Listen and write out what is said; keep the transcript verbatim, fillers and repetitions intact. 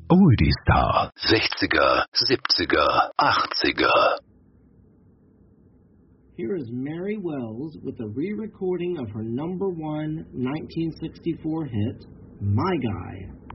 Oldie Star. sechziger, siebziger, achtziger. Here is Mary Wells with a re-recording of her number one nineteen sixty-four hit, My Guy.